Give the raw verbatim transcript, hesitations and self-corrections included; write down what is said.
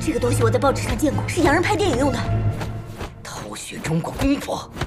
这个东西我在报纸上见过，是洋人拍电影用的。 偷学中国功夫。